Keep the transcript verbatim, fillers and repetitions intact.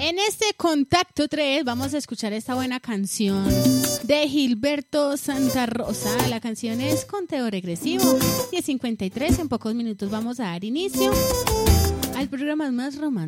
En este Contacto tres vamos a escuchar esta buena canción de Gilberto Santa Rosa. La canción es Conteo Regresivo. diez cincuenta y tres, en pocos minutos vamos a dar inicio al programa más romántico.